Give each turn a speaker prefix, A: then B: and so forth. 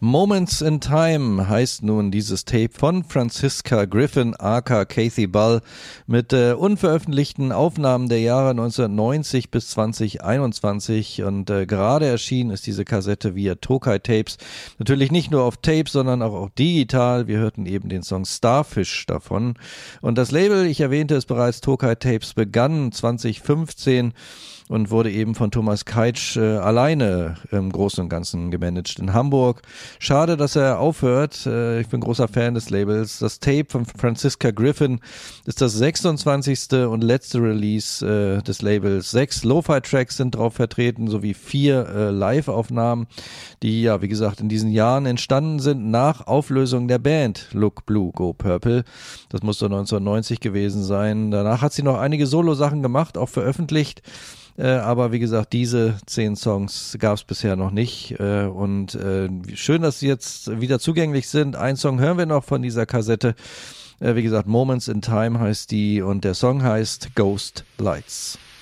A: Moments in Time heißt nun dieses Tape von Franziska Griffin aka Kathy Ball mit unveröffentlichten Aufnahmen der Jahre 1990 bis 2021 und gerade erschienen ist diese Kassette via Tokai Tapes. Natürlich nicht nur auf Tape, sondern auch digital. Wir hörten eben den Song Starfish davon und das Label, ich erwähnte es bereits, Tokai Tapes begann 2015 und wurde eben von Thomas Keitsch alleine im Großen und Ganzen gemanagt in Hamburg. Schade, dass er aufhört. Ich bin großer Fan des Labels. Das Tape von Franziska Griffin ist das 26. und letzte Release des Labels. 6 Lo-Fi-Tracks sind drauf vertreten, sowie 4 Live-Aufnahmen, die ja, wie gesagt, in diesen Jahren entstanden sind nach Auflösung der Band Look Blue, Go Purple. Das muss so 1990 gewesen sein. Danach hat sie noch einige Solo-Sachen gemacht, auch veröffentlicht. Aber wie gesagt, diese 10 Songs gab es bisher noch nicht und schön, dass sie jetzt wieder zugänglich sind. Einen Song hören wir noch von dieser Kassette. Wie gesagt, Moments in Time heißt die und der Song heißt Ghost Lights.